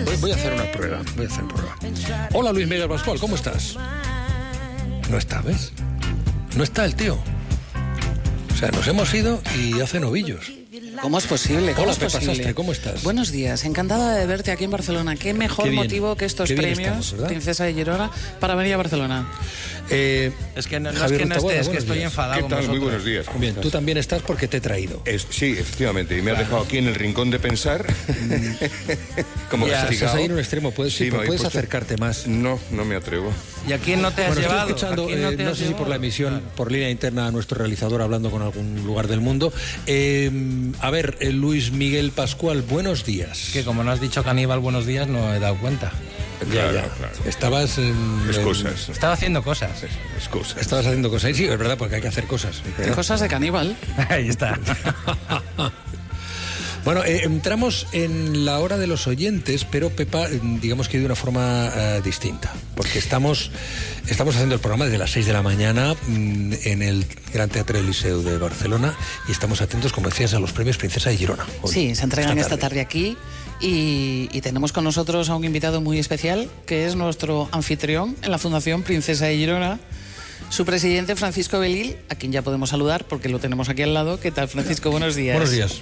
voy a hacer una prueba. Hola, Luis Miguel Pascual, ¿cómo estás? No está, ¿ves? No está el tío. O sea, nos hemos ido y hace novillos. ¿Cómo es posible? Hola, Pepa Sastre, ¿cómo estás? Buenos días, encantada de verte aquí en Barcelona. Qué mejor motivo que estos premios, Princesa de Girona, para venir a Barcelona. Es que no es que no estés, que estoy enfadado. ¿Qué tal? Muy buenos días. Bien, tú también estás porque te he traído. Sí, efectivamente, y me has dejado aquí en el rincón de pensar. Como castigado. Estás ahí en un extremo, puedes acercarte más. No me atrevo. ¿Y a quién no te has llevado? Estoy escuchando, no sé si por la emisión, por línea interna, a nuestro realizador hablando con algún lugar del mundo. A ver, Luis Miguel Pascual, buenos días. Que como no has dicho Caníbal buenos días, no he dado cuenta. Claro. Estabas excusas. Estaba haciendo cosas. Excusas. Estabas haciendo cosas. Sí, es verdad, porque hay que hacer cosas. Cosas de Caníbal. Ahí está. Bueno, entramos en la hora de los oyentes, pero Pepa, digamos que de una forma distinta, porque estamos haciendo el programa desde las 6 de la mañana en el Gran Teatre del Liceu de Barcelona y estamos atentos, como decías, a los premios Princesa de Girona. Sí, se entregan esta tarde aquí y tenemos con nosotros a un invitado muy especial, que es nuestro anfitrión en la Fundación Princesa de Girona, su presidente Francisco Belil, a quien ya podemos saludar porque lo tenemos aquí al lado. ¿Qué tal, Francisco? Buenos días. Buenos días.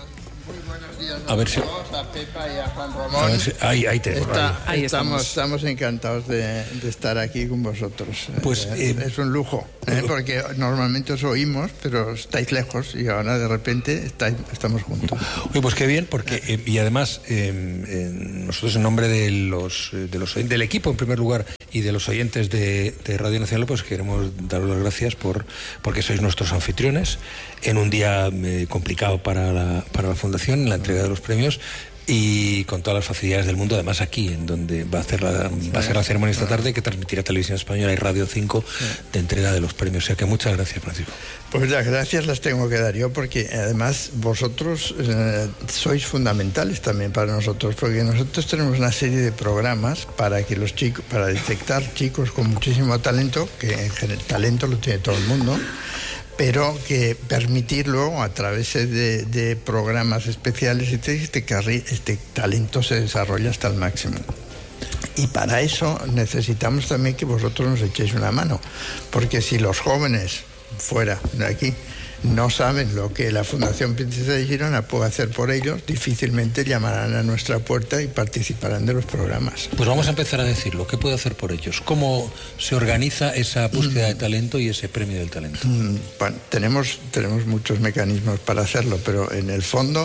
A ver si... A Pepa y a Juan Ramón. Ahí estamos encantados de estar aquí con vosotros. Pues, es un lujo, porque normalmente os oímos, pero estáis lejos y ahora de repente estamos juntos. Oye, pues qué bien, porque y además nosotros en nombre del equipo en primer lugar y de los oyentes de Radio Nacional, pues queremos daros las gracias porque sois nuestros anfitriones en un día complicado para la Fundación, en la entrega de los premios, y con todas las facilidades del mundo, además aquí, en donde va a ser la ceremonia esta tarde, que transmitirá Televisión Española y Radio 5 de entrega de los premios. O sea que muchas gracias, Francisco. Pues las gracias las tengo que dar yo, porque además vosotros sois fundamentales también para nosotros, porque nosotros tenemos una serie de programas para que los chicos, para detectar chicos con muchísimo talento, que en general talento lo tiene todo el mundo, pero que permitir luego a través de programas especiales este talento se desarrolla hasta el máximo. Y para eso necesitamos también que vosotros nos echéis una mano, porque si los jóvenes fuera de aquí no saben lo que la Fundación Princesa de Girona puede hacer por ellos, difícilmente llamarán a nuestra puerta y participarán de los programas. Pues vamos a empezar a decirlo. ¿Qué puede hacer por ellos? ¿Cómo se organiza esa búsqueda de talento y ese premio del talento? Bueno, tenemos muchos mecanismos para hacerlo, pero en el fondo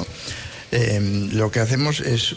lo que hacemos es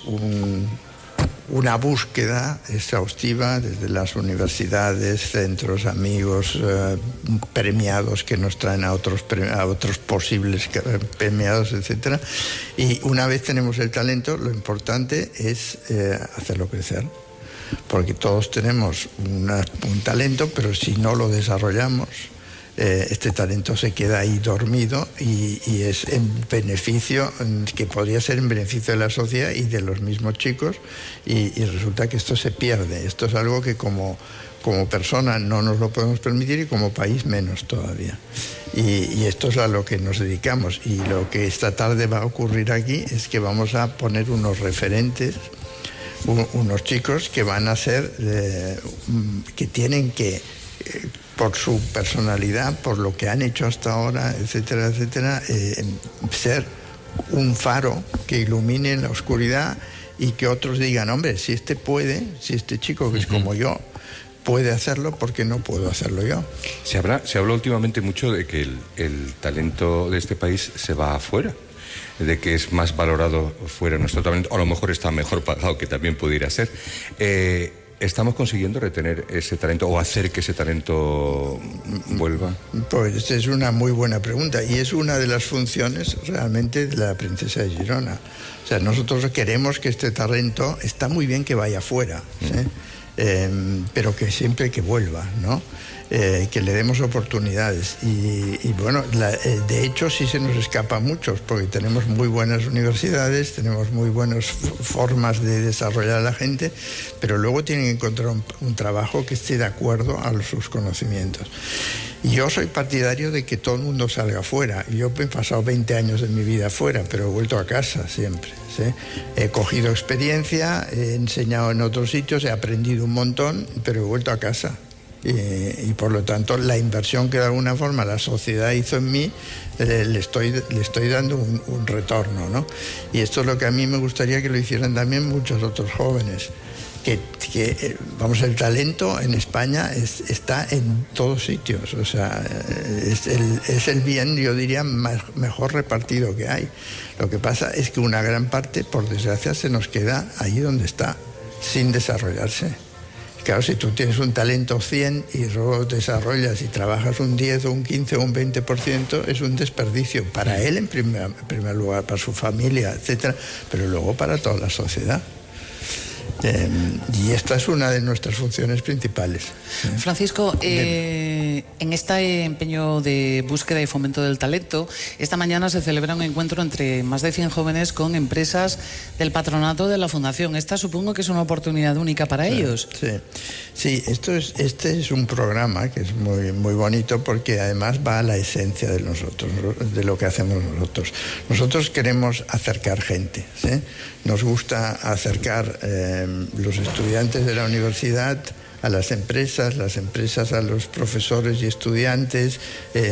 una búsqueda exhaustiva desde las universidades, centros, amigos, premiados que nos traen a otros posibles premiados, etcétera. Y una vez tenemos el talento, lo importante es hacerlo crecer, porque todos tenemos un talento, pero si no lo desarrollamos, este talento se queda ahí dormido y es en beneficio, que podría ser en beneficio de la sociedad y de los mismos chicos, y resulta que esto se pierde. Esto es algo que como persona no nos lo podemos permitir y como país menos todavía. Y esto es a lo que nos dedicamos, y lo que esta tarde va a ocurrir aquí es que vamos a poner unos referentes, unos chicos que van a ser, que tienen que, por su personalidad, por lo que han hecho hasta ahora, etcétera, etcétera, ser un faro que ilumine la oscuridad y que otros digan, hombre, si este chico que es como yo puede hacerlo, ¿por qué no puedo hacerlo yo? Se habla últimamente mucho de que el talento de este país se va afuera, de que es más valorado fuera nuestro talento, o a lo mejor está mejor pagado, que también pudiera ser. ¿Estamos consiguiendo retener ese talento o hacer que ese talento vuelva? Pues es una muy buena pregunta, y es una de las funciones realmente de la Princesa de Girona. O sea, nosotros queremos que este talento, está muy bien que vaya afuera, pero que siempre que vuelva, ¿no? Que le demos oportunidades y bueno, de hecho sí se nos escapa a muchos, porque tenemos muy buenas universidades, tenemos muy buenas formas de desarrollar a la gente, pero luego tienen que encontrar un trabajo que esté de acuerdo a sus conocimientos. Y yo soy partidario de que todo el mundo salga fuera. Yo he pasado 20 años de mi vida fuera, pero he vuelto a casa siempre, ¿sí? He cogido experiencia, he enseñado en otros sitios, he aprendido un montón, pero he vuelto a casa. Y por lo tanto la inversión que de alguna forma la sociedad hizo en mí, le estoy dando un retorno, ¿no? Y esto es lo que a mí me gustaría que lo hicieran también muchos otros jóvenes. Vamos, el talento en España está en todos sitios, o sea, es el bien, yo diría, mejor repartido que hay. Lo que pasa es que una gran parte, por desgracia, se nos queda ahí donde está, sin desarrollarse. Claro, si tú tienes un talento 100 y luego desarrollas y trabajas un 10 o un 15 o un 20%, es un desperdicio para él en primer lugar, para su familia, etcétera, pero luego para toda la sociedad. Y esta es una de nuestras funciones principales. Francisco, en este empeño de búsqueda y fomento del talento, esta mañana se celebra un encuentro entre más de 100 jóvenes con empresas del patronato de la Fundación. Esta supongo que es una oportunidad única para ellos. Sí, este es un programa que es muy, muy bonito porque además va a la esencia de nosotros, de lo que hacemos nosotros. Nosotros queremos acercar gente, ¿sí? Nos gusta acercar los estudiantes de la universidad a las empresas a los profesores y estudiantes,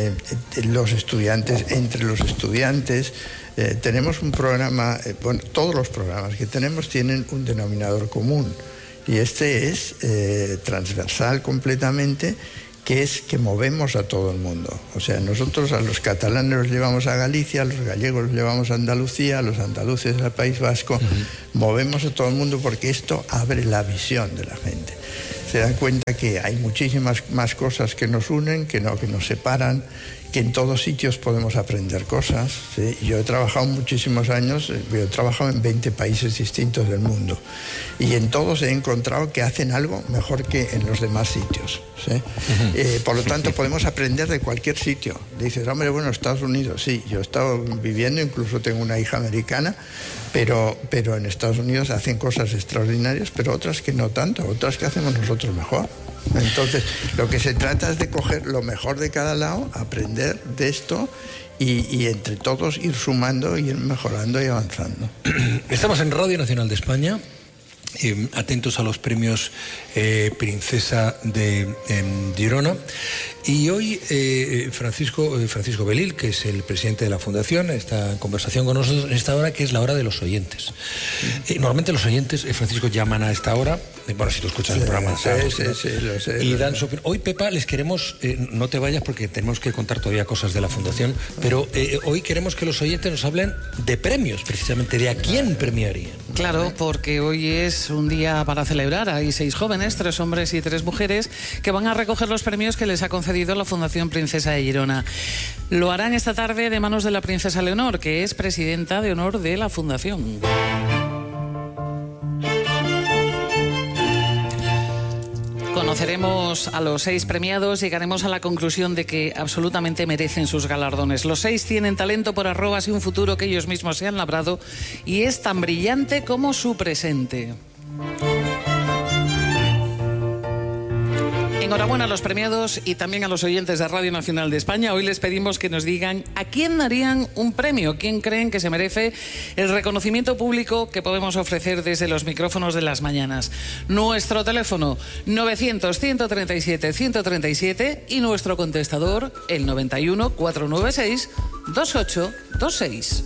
los estudiantes entre los estudiantes. Tenemos un programa, bueno, todos los programas que tenemos tienen un denominador común y este es transversal completamente, que es que movemos a todo el mundo. O sea, nosotros a los catalanes los llevamos a Galicia, a los gallegos los llevamos a Andalucía, a los andaluces al País Vasco, movemos a todo el mundo porque esto abre la visión de la gente. Se dan cuenta que hay muchísimas más cosas que nos unen, que nos separan, que en todos sitios podemos aprender cosas, ¿sí? Yo he trabajado muchísimos años, he trabajado en 20 países distintos del mundo y en todos he encontrado que hacen algo mejor que en los demás sitios, ¿sí? Por lo tanto podemos aprender de cualquier sitio. Dices, hombre, bueno, Estados Unidos, sí, yo he estado viviendo, incluso tengo una hija americana, pero en Estados Unidos hacen cosas extraordinarias, pero otras que no tanto, otras que hacemos nosotros mejor. Entonces, lo que se trata es de coger lo mejor de cada lado, aprender de esto y entre todos ir sumando, ir mejorando y avanzando. Estamos en Radio Nacional de España. Atentos a los premios Princesa de Girona. Y hoy Francisco Belil, que es el presidente de la Fundación, está en conversación con nosotros en esta hora, que es la hora de los oyentes. Normalmente los oyentes, Francisco, llaman a esta hora. Bueno, si tú escuchas el programa, sabes. Sí, lo sé. Y dan su opinión. Hoy, Pepa, les queremos, no te vayas porque tenemos que contar todavía cosas de la Fundación, pero hoy queremos que los oyentes nos hablen de premios, precisamente, de a quién premiarían. Claro, porque hoy es un día para celebrar. Hay 6 jóvenes, 3 hombres y 3 mujeres, que van a recoger los premios que les ha concedido la Fundación Princesa de Girona. Lo harán esta tarde de manos de la princesa Leonor, que es presidenta de honor de la Fundación. Conoceremos a los 6 premiados, llegaremos a la conclusión de que absolutamente merecen sus galardones. Los 6 tienen talento por arrobas y un futuro que ellos mismos se han labrado y es tan brillante como su presente. Enhorabuena a los premiados y también a los oyentes de Radio Nacional de España. Hoy les pedimos que nos digan a quién darían un premio, quién creen que se merece el reconocimiento público que podemos ofrecer desde los micrófonos de las mañanas. Nuestro teléfono 900-137-137 y nuestro contestador el 91-496-2826.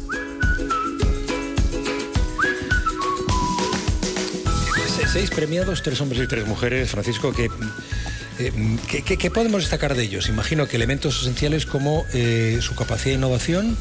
6 premiados, 3 hombres y 3 mujeres, Francisco, ¿qué podemos destacar de ellos? Imagino que elementos esenciales como su capacidad de innovación,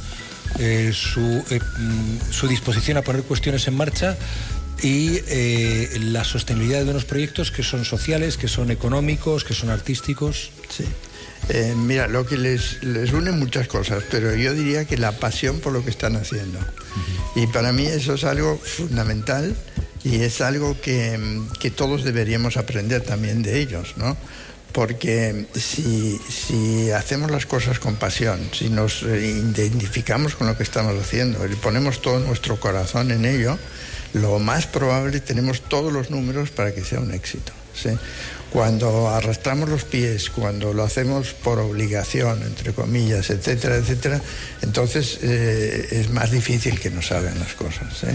su disposición a poner cuestiones en marcha y la sostenibilidad de unos proyectos que son sociales, que son económicos, que son artísticos. Sí. Mira, lo que les une muchas cosas, pero yo diría que la pasión por lo que están haciendo. Y para mí eso es algo fundamental. Y es algo que todos deberíamos aprender también de ellos, ¿no? Porque si hacemos las cosas con pasión, si nos identificamos con lo que estamos haciendo y ponemos todo nuestro corazón en ello, lo más probable tenemos todos los números para que sea un éxito. ¿sí? Cuando arrastramos los pies, cuando lo hacemos por obligación, entre comillas, etcétera, etcétera, entonces es más difícil que nos salgan las cosas, ¿sí?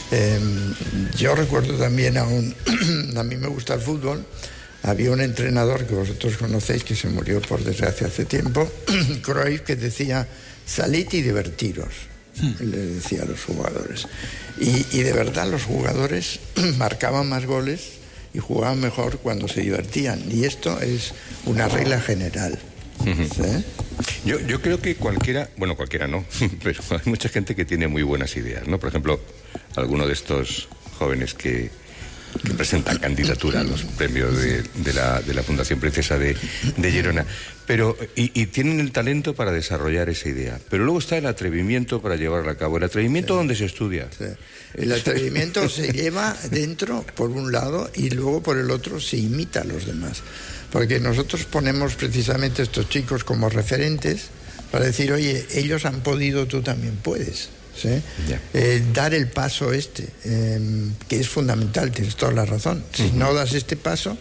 Yo recuerdo también a mí me gusta el fútbol. Había un entrenador que vosotros conocéis, que se murió por desgracia hace tiempo, Cruyff, que decía: salid y divertiros, le decía a los jugadores. Y de verdad los jugadores marcaban más goles y jugaban mejor cuando se divertían. Y esto es una regla general. ¿Sí? Yo creo que cualquiera no, pero hay mucha gente que tiene muy buenas ideas, ¿no? Por ejemplo, alguno de estos jóvenes que presentan candidatura a los premios de la Fundación Princesa de Girona, pero y tienen el talento para desarrollar esa idea, pero luego está el atrevimiento para llevarla a cabo. El atrevimiento, ¿dónde se estudia? Sí. El atrevimiento se lleva dentro por un lado y luego por el otro se imita a los demás, porque nosotros ponemos precisamente a estos chicos como referentes para decir: oye, ellos han podido, tú también puedes. ¿Sí? Dar el paso que es fundamental, tienes toda la razón. Si no das este paso,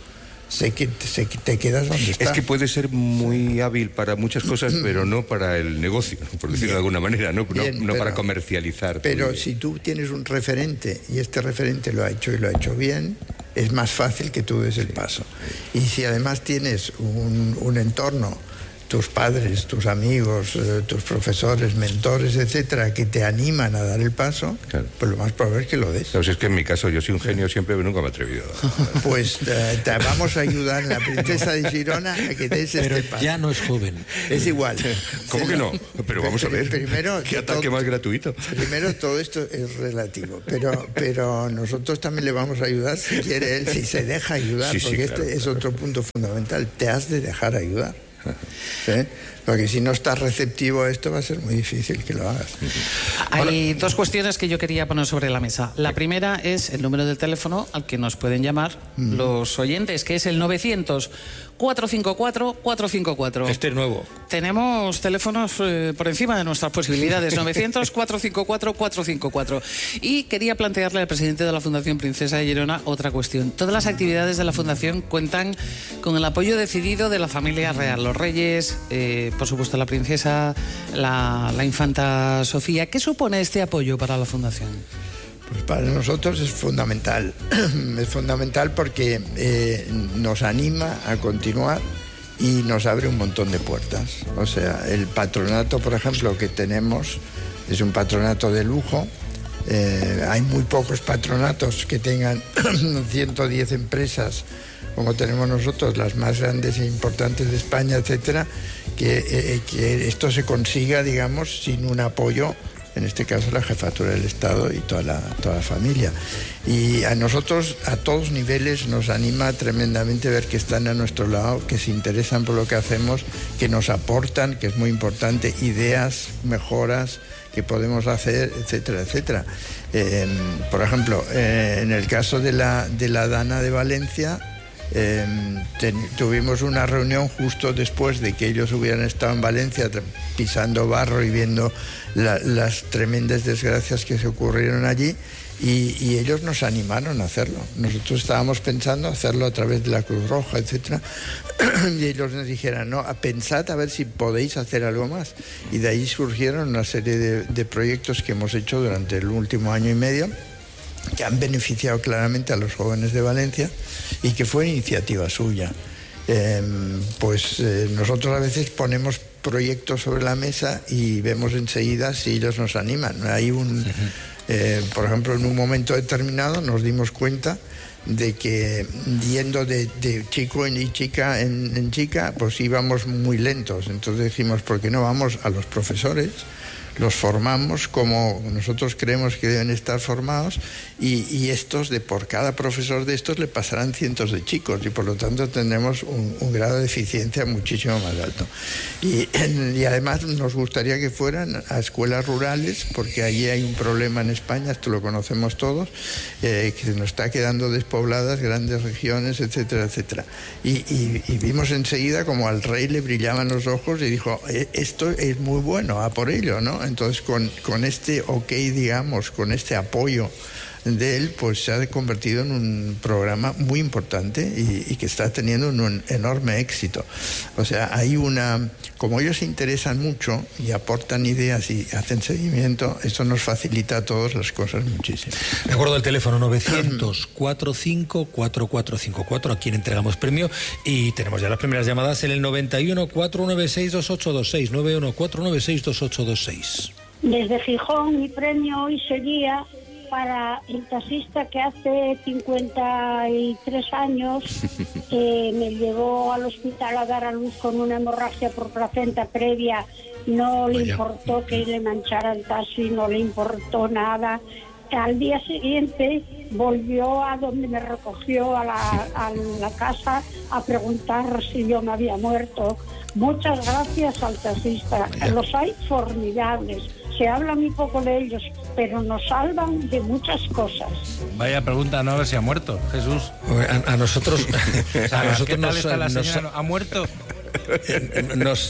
te quedas donde estás. Es que puede ser muy hábil para muchas cosas, pero no para el negocio, por decirlo de alguna manera, no para comercializar. Pero si tú tienes un referente y este referente lo ha hecho y lo ha hecho bien, es más fácil que tú des el paso. Y si además tienes un entorno, tus padres, tus amigos, tus profesores, mentores, etcétera, que te animan a dar el paso, claro, pues lo más probable es que lo des. Claro, si es que en mi caso yo soy un genio siempre, pero nunca me he atrevido. Pues te vamos a ayudar en la Princesa de Girona a que des este paso. Pero ya no es joven. Es igual. ¿Cómo que no? Pero vamos a ver. Primero, ¿qué ataque más gratuito? Primero, todo esto es relativo, pero nosotros también le vamos a ayudar si quiere él, si se deja ayudar, sí, porque claro, es otro punto fundamental. Te has de dejar ayudar. ¿Sí? Porque si no estás receptivo a esto va a ser muy difícil que lo hagas. Hay dos cuestiones que yo quería poner sobre la mesa. La primera es el número del teléfono al que nos pueden llamar los oyentes, que es el 900-454-454. Este es nuevo. Tenemos teléfonos por encima de nuestras posibilidades, 900-454-454. Y quería plantearle al presidente de la Fundación Princesa de Girona otra cuestión. Todas las actividades de la Fundación cuentan con el apoyo decidido de la familia real, los reyes, por supuesto la princesa, la infanta Sofía. ¿Qué supone este apoyo para la Fundación? Pues para nosotros es fundamental. Es fundamental porque nos anima a continuar y nos abre un montón de puertas. O sea, el patronato, por ejemplo, que tenemos es un patronato de lujo. Hay muy pocos patronatos que tengan 110 empresas como tenemos nosotros, las más grandes e importantes de España, etcétera, que esto se consiga, digamos, sin un apoyo, en este caso la jefatura del Estado y toda la familia. Y a nosotros, a todos niveles, nos anima tremendamente ver que están a nuestro lado, que se interesan por lo que hacemos, que nos aportan, que es muy importante, ideas, mejoras que podemos hacer, etcétera, etcétera. Por ejemplo, en el caso de la Dana de Valencia, tuvimos una reunión justo después de que ellos hubieran estado en Valencia pisando barro y viendo las tremendas desgracias que se ocurrieron allí, y ellos nos animaron a hacerlo. Nosotros estábamos pensando hacerlo a través de la Cruz Roja, etcétera, y ellos nos dijeron: no, pensad a ver si podéis hacer algo más. Y de ahí surgieron una serie de proyectos que hemos hecho durante el último año y medio, que han beneficiado claramente a los jóvenes de Valencia y que fue iniciativa suya. Nosotros a veces ponemos proyectos sobre la mesa y vemos enseguida si ellos nos animan. Hay por ejemplo, en un momento determinado nos dimos cuenta de que yendo de chico y chica en chica, pues íbamos muy lentos. Entonces dijimos: ¿por qué no vamos a los profesores? Los formamos como nosotros creemos que deben estar formados, y estos, por cada profesor de estos le pasarán cientos de chicos, y por lo tanto tendremos un grado de eficiencia muchísimo más alto. Y además nos gustaría que fueran a escuelas rurales, porque allí hay un problema en España, esto lo conocemos todos, que se nos está quedando despobladas grandes regiones, etcétera, etcétera. Y vimos enseguida como al rey le brillaban los ojos y dijo: esto es muy bueno, a por ello, ¿no? Entonces con este ok, digamos, con este apoyo de él, pues se ha convertido en un programa muy importante y que está teniendo un enorme éxito. O sea, como ellos se interesan mucho y aportan ideas y hacen seguimiento, eso nos facilita a todos las cosas muchísimo. Recuerdo el teléfono 900-45-4454, a quien entregamos premio, y tenemos ya las primeras llamadas en el 91-496-2826, 91-496-2826. Desde Gijón, mi premio hoy sería para el taxista que hace 53 años me llevó al hospital a dar a luz con una hemorragia por placenta previa. No le importó que le manchara el taxi, no le importó nada. Al día siguiente volvió a donde me recogió a la casa a preguntar si yo me había muerto. Muchas gracias al taxista. Los hay formidables. Se habla muy poco de ellos, pero nos salvan de muchas cosas. Vaya pregunta, no a ver si ha muerto, Jesús. A nosotros... ¿Qué tal está la señora? ¿Ha muerto? Nos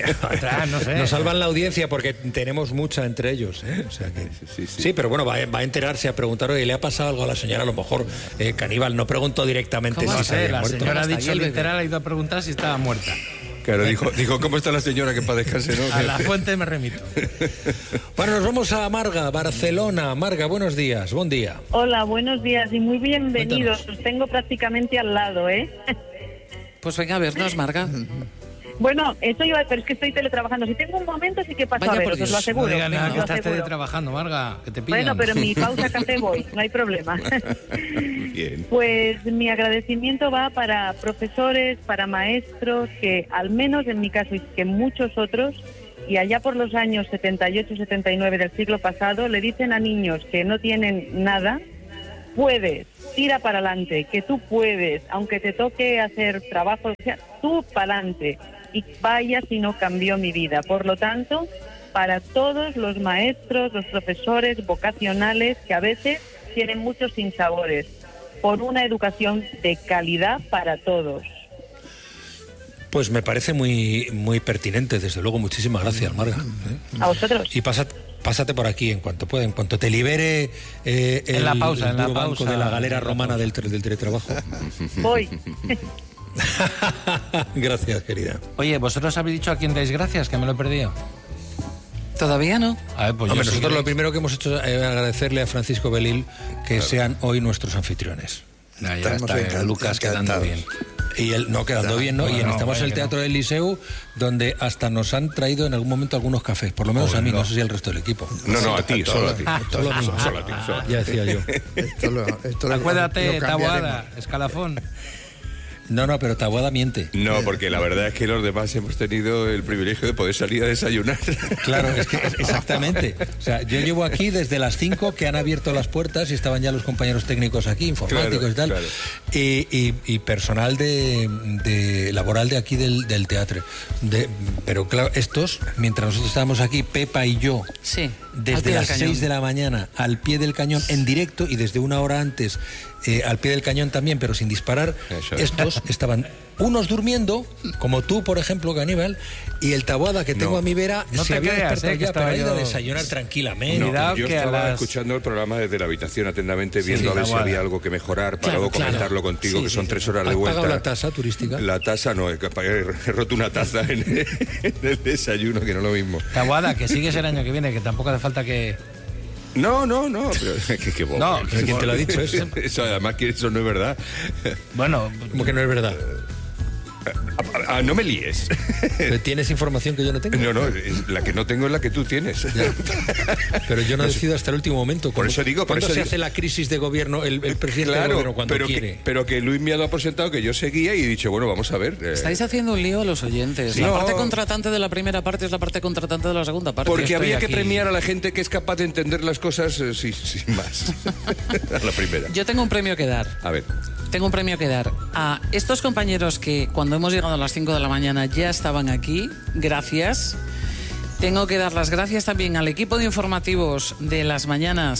salvan la audiencia porque tenemos mucha entre ellos, ¿eh? O sea que, sí, pero bueno, va a enterarse, a preguntar, oye, ¿le ha pasado algo a la señora? A lo mejor Caníbal no preguntó directamente si se había muerto. La señora ha dicho literal, ha ido a preguntar si estaba muerta. Claro, dijo, ¿cómo está la señora? Que para descansar, ¿no? A la fuente me remito. Bueno, nos vamos a Marga, Barcelona. Marga, buenos días, buen día. Hola, buenos días y muy bienvenidos. Os tengo prácticamente al lado, ¿eh? Pues venga a vernos, Marga. Bueno, eso iba, pero es que estoy teletrabajando. Si tengo un momento sí que paso a veros, os lo aseguro. No digas nada, que estás teletrabajando, Marga, que te pillan. Bueno, pero en mi pausa café voy, no hay problema. Bien. Pues mi agradecimiento va para profesores, para maestros, que al menos en mi caso y que muchos otros, y allá por los años 78-79 del siglo pasado, le dicen a niños que no tienen nada: puedes, tira para adelante, que tú puedes, aunque te toque hacer trabajo, o sea, tú para adelante. Y vaya si no cambió mi vida. Por lo tanto, para todos los maestros, los profesores vocacionales que a veces tienen muchos sinsabores, por una educación de calidad para todos. Pues me parece muy, muy pertinente, desde luego. Muchísimas gracias, Marga. A vosotros. Y pásate por aquí en cuanto pueda, en cuanto te libere en la pausa banco de la galera romana del teletrabajo. Voy. Gracias, querida. Oye, ¿vosotros habéis dicho a quién dais gracias? Que me lo he perdido. Todavía no. A ver, pues hombre, nosotros lo primero que hemos hecho es agradecerle a Francisco Belil que sean hoy nuestros anfitriones. Ya está Lucas quedando bien. Y él no quedando bien, ¿no? Y estamos en el Teatro del Liceu, donde hasta nos han traído en algún momento algunos cafés, por lo menos a mí, no sé si al resto del equipo. No, a ti, solo a ti. Solo a ti. Ya decía yo. Acuérdate, Taboada, escalafón. No, pero Taboada miente. No, porque la verdad es que los demás hemos tenido el privilegio de poder salir a desayunar. Claro, es que exactamente. O sea, yo llevo aquí desde las 5 que han abierto las puertas y estaban ya los compañeros técnicos aquí, informáticos y tal. Claro. Y personal de laboral de aquí del teatro. Pero claro, estos, mientras nosotros estábamos aquí, Pepa y yo, desde las 6 de la mañana al pie del cañón en directo y desde una hora antes al pie del cañón también, pero sin disparar. Estos estaban unos durmiendo, como tú, por ejemplo, Caníbal, y el Taboada que tengo a mi vera se había despertado ya para ir a desayunar tranquilamente. Yo estaba escuchando el programa desde la haberación atentamente, viendo a ver si había algo que mejorar para luego comentarlo contigo, que son 3 horas de vuelta. ¿Has pagado la tasa turística? La tasa no, he roto una taza en el desayuno, que no es lo mismo. Taboada, que sigues el año que viene, que tampoco hace falta que... No, pero qué bobo. No, ¿quién te lo ha dicho eso? Eso además que eso no es verdad. Bueno, ¿cómo que no es verdad? No me líes. ¿Tienes información que yo no tengo? No, la que no tengo es la que tú tienes. Ya. Pero yo no decido hasta el último momento. Por eso digo... ¿Cuándo se hace la crisis de gobierno, el presidente de gobierno cuando quiere? Pero que Luis me ha dado por sentado que yo seguía y he dicho, bueno, vamos a ver. Estáis haciendo un lío a los oyentes. Sí. La parte contratante de la primera parte es la parte contratante de la segunda parte. Porque había que premiar a la gente que es capaz de entender las cosas sin más. A la primera. Yo tengo un premio que dar. A ver. Tengo un premio que dar a estos compañeros que cuando hemos llegado a las 5 de la mañana ya estaban aquí. Gracias. Tengo que dar las gracias también al equipo de informativos de las mañanas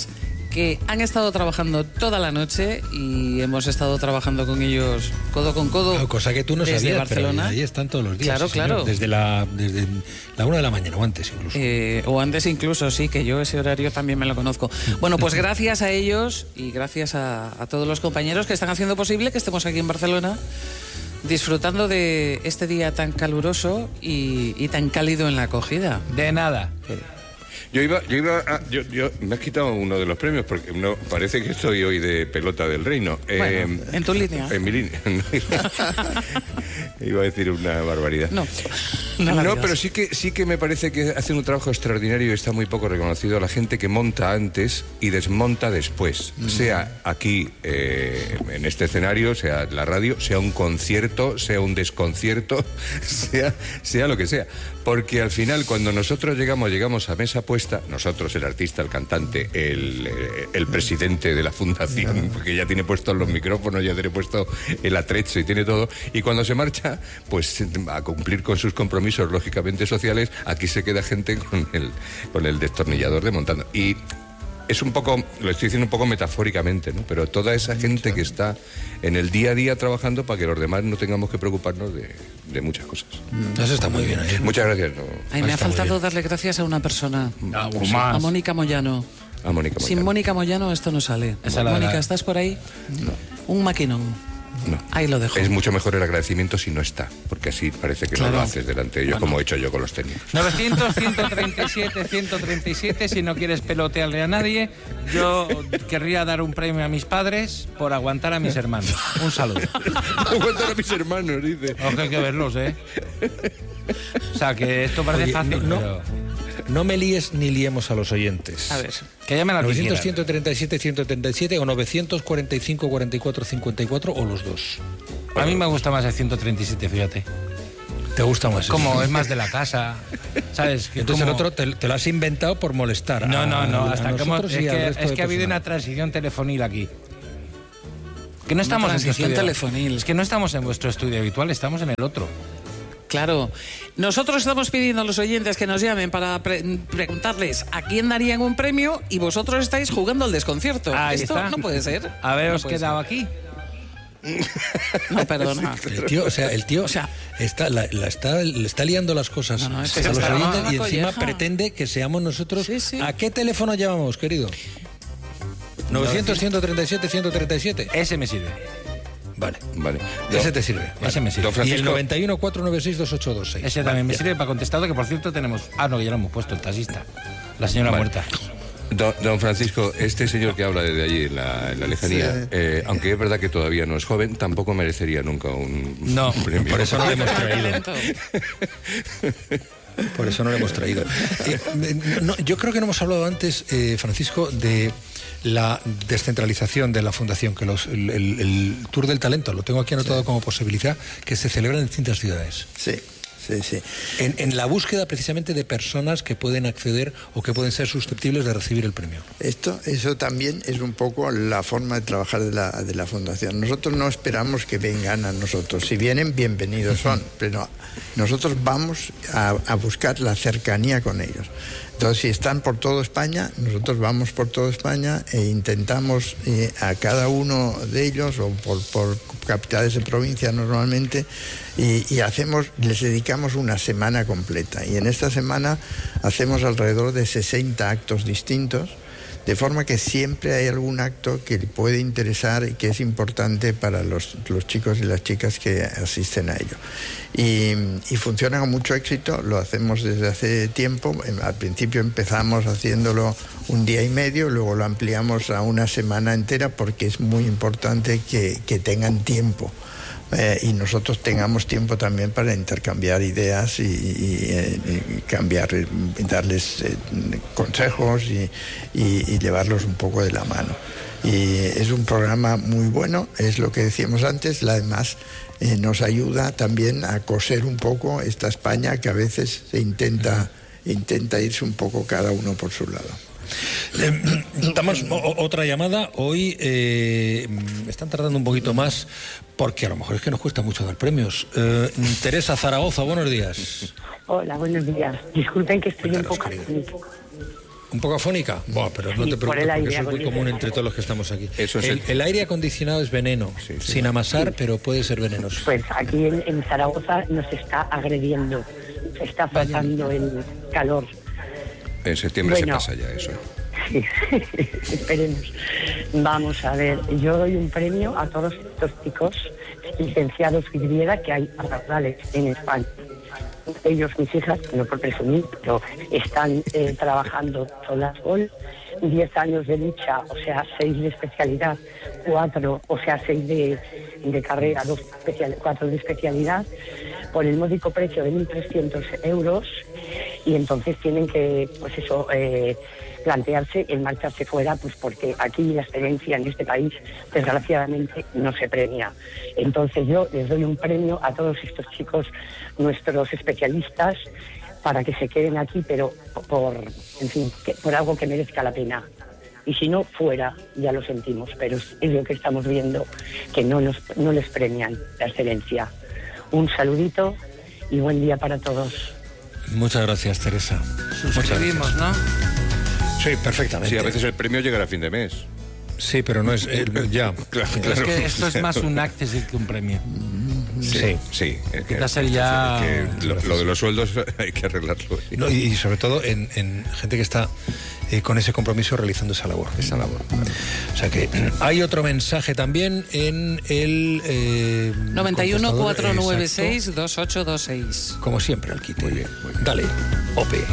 que han estado trabajando toda la noche y hemos estado trabajando con ellos codo con codo. Cosa que tú no desde sabías, Barcelona. Pero ahí están todos los días. Claro, sí, claro. Desde la 1 de la mañana o antes incluso. O antes incluso, sí, que yo ese horario también me lo conozco. Bueno, pues gracias a ellos y gracias a todos los compañeros que están haciendo posible que estemos aquí en Barcelona disfrutando de este día tan caluroso y tan cálido en la acogida. De nada. Yo me has quitado uno de los premios porque no parece que estoy hoy de pelota del reino. Bueno, en tu línea. En mi línea. Iba a decir una barbaridad. No, pero sí que me parece que hacen un trabajo extraordinario y está muy poco reconocido la gente que monta antes y desmonta después. Sea aquí en este escenario, sea la radio, sea un concierto, sea un desconcierto, sea lo que sea. Porque al final, cuando nosotros llegamos a mesa puesta, nosotros, el artista, el cantante, el presidente de la fundación, porque ya tiene puestos los micrófonos, ya tiene puesto el atrecho y tiene todo, y cuando se marcha, pues a cumplir con sus compromisos, lógicamente sociales, aquí se queda gente con el destornillador desmontando. Y es un poco, lo estoy diciendo un poco metafóricamente, ¿no? Pero toda esa gente que está en el día a día trabajando para que los demás no tengamos que preocuparnos de muchas cosas. Eso está muy bien. Muchas gracias. Ay, me ha faltado darle gracias a una persona. A Mónica Moyano. Sin Mónica Moyano esto no sale. Mónica, ¿estás por ahí? No. Un maquinón. No. Ahí lo dejo. Es mucho mejor el agradecimiento si no está, porque así parece que claro. no lo haces delante de ellos, como he hecho yo con los técnicos. 900-137-137, si no quieres pelotearle a nadie. Yo querría dar un premio a mis padres por aguantar a mis hermanos. Un saludo. Aguantar a mis hermanos, dice. Aunque hay que verlos, ¿eh? O sea, que esto parece fácil, pero... No me líes ni liemos a los oyentes. A ver, que llamen a 900-137-137 o 945-44-54 o los dos. A mí me gusta más el 137, fíjate. ¿Te gusta más? Como es más de la casa, ¿sabes? Que entonces como... el otro te lo has inventado por molestar. No, hasta es que ha habido una transición telefonil aquí. Que no estamos en transición telefonil. Es que no estamos en vuestro estudio habitual, estamos en el otro. Claro. Nosotros estamos pidiendo a los oyentes que nos llamen para preguntarles a quién darían un premio y vosotros estáis jugando al desconcierto. Esto no puede ser. Haberos quedado aquí. No, perdona. El tío le está liando las cosas a los oyentes y encima pretende que seamos nosotros. Sí. ¿A qué teléfono llamamos, querido? 900-137-137. Ese me sirve. Vale. Ese te sirve. Ese me sirve. Y el 91-496-2826. Ese también me sirve para contestar, que por cierto tenemos... que ya lo hemos puesto, el taxista. La señora muerta. Don Francisco, este señor que habla desde allí en la lejanía, sí. Aunque es verdad que todavía no es joven, tampoco merecería nunca un premio. Por eso no le hemos traído. Por eso no lo hemos traído. Yo creo que no hemos hablado antes, Francisco, de la descentralización de la Fundación, que el Tour del Talento, lo tengo aquí anotado como posibilidad, que se celebra en distintas ciudades. Sí. En la búsqueda precisamente de personas que pueden acceder o que pueden ser susceptibles de recibir el premio. Eso también es un poco la forma de trabajar de la Fundación. Nosotros no esperamos que vengan a nosotros. Si vienen, bienvenidos son, pero nosotros vamos a buscar la cercanía con ellos. Entonces, si están por toda España, nosotros vamos por toda España e intentamos a cada uno de ellos, o por capitales de provincia normalmente, y les dedicamos una semana completa. Y en esta semana hacemos alrededor de 60 actos distintos, de forma que siempre hay algún acto que le puede interesar y que es importante para los chicos y las chicas que asisten a ello. Y funciona con mucho éxito, lo hacemos desde hace tiempo. Al principio empezamos haciéndolo un día y medio, luego lo ampliamos a una semana entera porque es muy importante que tengan tiempo. Y nosotros tengamos tiempo también para intercambiar ideas y darles consejos y llevarlos un poco de la mano. Y es un programa muy bueno, es lo que decíamos antes, además nos ayuda también a coser un poco esta España que a veces se intenta irse un poco cada uno por su lado. Damos otra llamada. Hoy están tardando un poquito más porque a lo mejor es que nos cuesta mucho dar premios. Teresa Zaragoza, buenos días. Hola, buenos días. Disculpen que estoy un poco... ¿Un poco afónica? Buah, pero no Sí, te por preocupes, el porque aire eso es muy común acondicionado. entre todos los que estamos aquí. Eso es el aire acondicionado es veneno, sin amasar, pero puede ser venenoso. Pues aquí en Zaragoza nos está agrediendo, se está pasando el calor. En septiembre Bueno. se pasa ya eso. Sí, esperemos. Vamos a ver, yo doy un premio a todos estos chicos licenciados Vidriera que hay a raudales en España. Ellos, mis hijas, no por presumir, pero están trabajando todas hoy. 10 años de lucha, o sea, 6 de especialidad, 4, o sea, 6 de carrera, 4 de especialidad, por el módico precio de 1.300 euros, y entonces tienen que, pues eso, plantearse el marcharse fuera, pues porque aquí la experiencia en este país, desgraciadamente, no se premia. Entonces yo les doy un premio a todos estos chicos, nuestros especialistas, para que se queden aquí, pero en fin, por algo que merezca la pena. Y si no, fuera, ya lo sentimos, pero es lo que estamos viendo, que no les premian la excelencia. Un saludito y buen día para todos. Muchas gracias, Teresa. Suscribimos, ¿no? Sí, perfectamente. Sí, a veces el premio llegará a fin de mes. Sí, pero no es... ya. Claro. Es que esto es más un access que un premio. Sí. Empieza a ser ya... que lo de los sueldos hay que arreglarlo. No, y sobre todo en gente que está con ese compromiso realizando esa labor. O sea que hay otro mensaje también en el... 91 contestador, 496 exacto. 2826. Como siempre, al quite. Muy bien. Dale, Ope.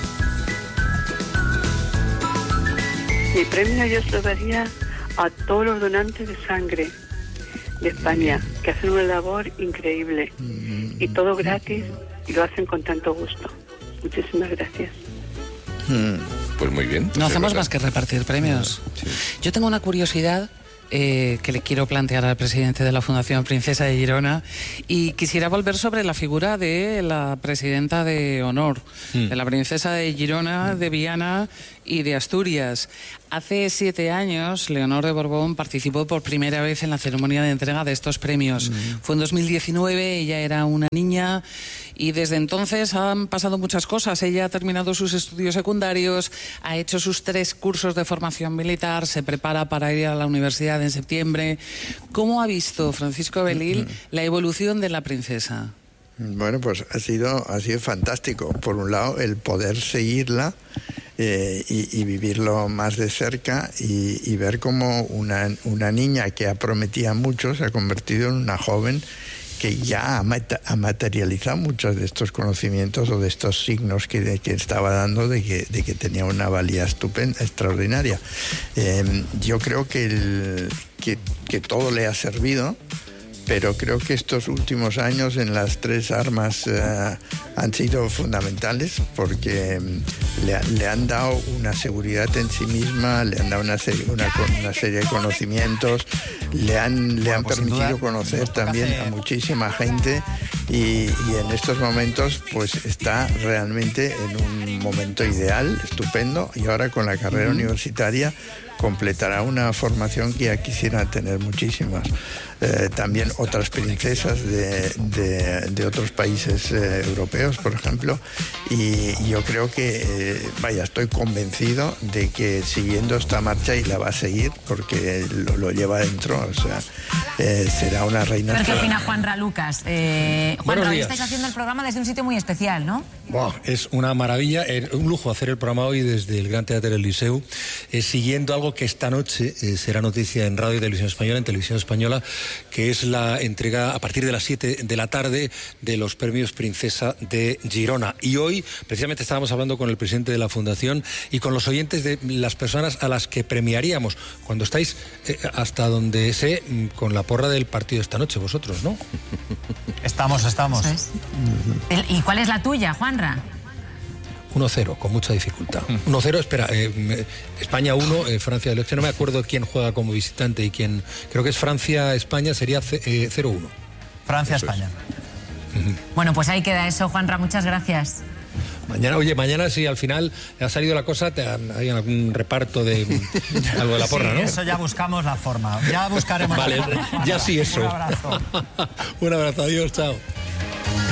Mi premio yo se lo daría a todos los donantes de sangre de España, que hacen una labor increíble y todo gratis y lo hacen con tanto gusto. Muchísimas gracias. Pues muy bien. No hacemos más que repartir premios. Sí. Yo tengo una curiosidad que le quiero plantear al presidente de la Fundación Princesa de Girona, y quisiera volver sobre la figura de la presidenta de honor, de la princesa de Girona, de Viana y de Asturias. Hace 7 años, Leonor de Borbón participó por primera vez en la ceremonia de entrega de estos premios. Fue en 2019, ella era una niña, y desde entonces han pasado muchas cosas. Ella ha terminado sus estudios secundarios, ha hecho sus 3 cursos de formación militar, se prepara para ir a la universidad en septiembre. ¿Cómo ha visto Francisco Belil la evolución de la princesa? Bueno, pues ha sido fantástico. Por un lado, el poder seguirla y vivirlo más de cerca y ver cómo una niña que prometía mucho se ha convertido en una joven que ya ha materializado muchos de estos conocimientos o de estos signos que estaba dando de que tenía una valía estupenda, extraordinaria. Yo creo que todo le ha servido, pero creo que estos últimos años en las 3 armas han sido fundamentales, porque le han dado una seguridad en sí misma, le han dado una serie de conocimientos, le han permitido conocer también a muchísima gente, y en estos momentos pues está realmente en un momento ideal, estupendo, y ahora con la carrera universitaria completará una formación que ya quisieran tener muchísimas. También otras princesas de otros países europeos, por ejemplo, y yo creo que, estoy convencido de que siguiendo esta marcha, y la va a seguir porque lo lleva dentro, o sea, será una reina. ¿Pero qué opina Juanra, Lucas? Juanra, hoy estáis haciendo el programa desde un sitio muy especial, ¿no? Es una maravilla, un lujo hacer el programa hoy desde el Gran Teatre del Liceu, siguiendo algo que esta noche será noticia en Radio y Televisión Española, en Televisión Española, que es la entrega a partir de las 7 de la tarde de los premios Princesa de Girona. Y hoy, precisamente, estábamos hablando con el presidente de la Fundación y con los oyentes de las personas a las que premiaríamos, cuando estáis, hasta donde sé, con la porra del partido esta noche, vosotros, ¿no? Estamos. Eso es. ¿Y cuál es la tuya, Juanra? 1-0, con mucha dificultad. 1-0, espera, España 1, Francia del 8, no me acuerdo quién juega como visitante y quién, creo que es Francia-España, sería 0-1. Francia-España. Bueno, pues ahí queda eso, Juanra, muchas gracias. Mañana si al final ha salido la cosa, hay algún reparto de algo de la porra, sí, ¿no? Eso ya buscamos la forma, ya buscaremos vale, la forma. ya sí eso. Un abrazo. Un abrazo, adiós, chao.